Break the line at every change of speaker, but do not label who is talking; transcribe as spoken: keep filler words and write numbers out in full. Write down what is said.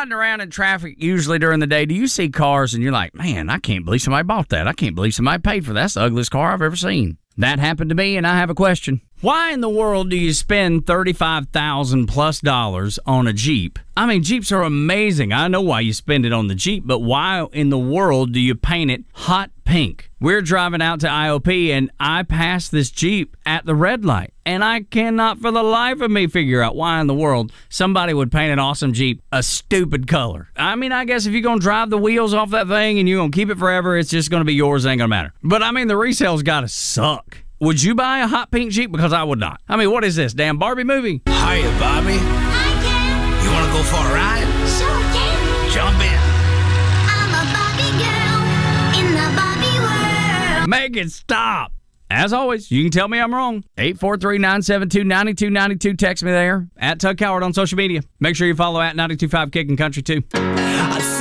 riding around in traffic usually during the day, do you see cars and you're like, man, I can't believe somebody bought that. I can't believe somebody paid for that. That's the ugliest car I've ever seen. That happened to me, and I have a question. Why in the world do you spend thirty-five thousand dollars plus dollars on a Jeep? I mean, Jeeps are amazing. I know why you spend it on the Jeep, but why in the world do you paint it hot pink? We're driving out to I O P, and I passed this Jeep at the red light, and I cannot for the life of me figure out why in the world somebody would paint an awesome Jeep a stupid color. I mean, I guess if you're going to drive the wheels off that thing and you're going to keep it forever, it's just going to be yours. It ain't going to matter. But, I mean, the resale's got to suck. Would you buy a hot pink Jeep? Because I would not. I mean, what is this, damn Barbie movie?
Hiya, Bobby.
Hi, Ken.
You want to go for a ride?
Sure, Ken.
Jump in.
I'm a Barbie girl in the Barbie world.
Make it stop. As always, you can tell me I'm wrong. eight four three, nine seven two, nine two nine two. Text me there. At Tug Coward on social media. Make sure you follow at nine two five Kickin' Country, too.